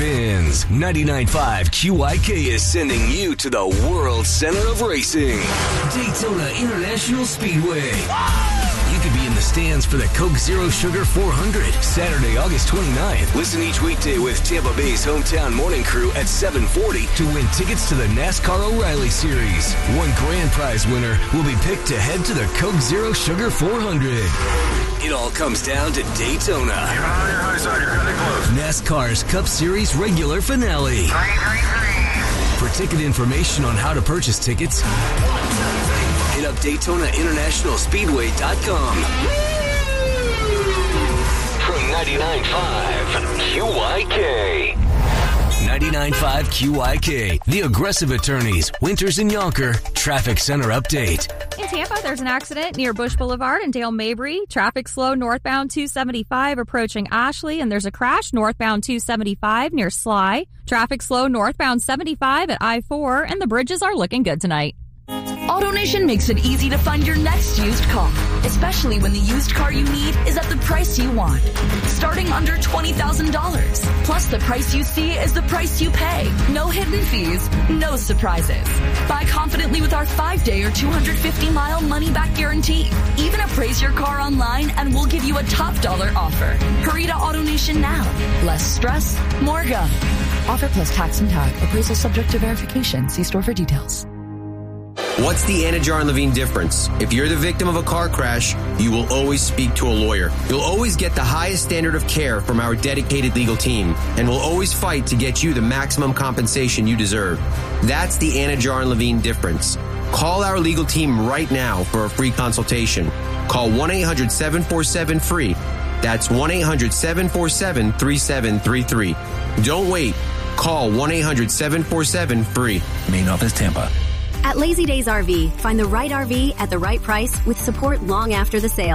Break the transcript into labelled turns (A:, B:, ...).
A: fans, 99.5 QYK is sending you to the world center of racing, Daytona International Speedway. You could be in the stands for the Coke Zero Sugar 400, Saturday, August 29th. Listen each weekday with Tampa Bay's hometown morning crew at 7:40 to win tickets to the NASCAR O'Reilly Series. One grand prize winner will be picked to head to the Coke Zero Sugar 400. It all comes down to Daytona.
B: Keep on your high side, you're cutting close.
A: NASCAR's Cup Series regular finale. For ticket information on how to purchase tickets, hit up DaytonaInternationalSpeedway.com. From 99.5 QYK. 99.5 QYK, the Aggressive Attorneys, Winters and Yonker, Traffic Center Update.
C: In Tampa, there's an accident near Bush Boulevard and Dale Mabry. Traffic slow northbound 275 approaching Ashley, and there's a crash northbound 275 near Sly. Traffic slow northbound 75 at I-4, and the bridges are looking good tonight.
D: AutoNation makes it easy to find your next used car, especially when the used car you need is at the price you want. Starting under $20,000. Plus, the price you see is the price you pay. No hidden fees, no surprises. Buy confidently with our 5-day or 250-mile money-back guarantee. Even appraise your car online and we'll give you a top dollar offer. Hurry to AutoNation now. Less stress, more go. Offer plus tax and tag. Appraisal subject to verification. See store for details.
E: What's the Anajar and Levine difference? If you're the victim of a car crash, you will always speak to a lawyer. You'll always get the highest standard of care from our dedicated legal team, and we'll always fight to get you the maximum compensation you deserve. That's the Anajar and Levine difference. Call our legal team right now for a free consultation. Call 1-800-747-FREE. That's 1-800-747-3733. Don't wait. Call 1-800-747-FREE.
F: Main office, Tampa.
G: At Lazy Days RV, find the right RV at the right price with support long after the sale.